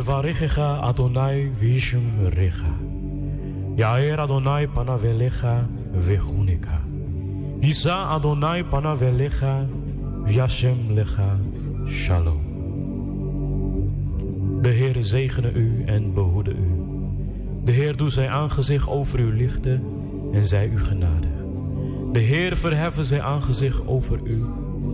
Yevarechecha Adonai vishmerecha. Yair Adonai panavelecha vechunika. Yisa Adonai panavelecha vyashem lecha shalom. De Heer zegene u en behoede u. De Heer doet zijn aangezicht over u lichten en zij u genadig. De Heer verheffen zijn aangezicht over u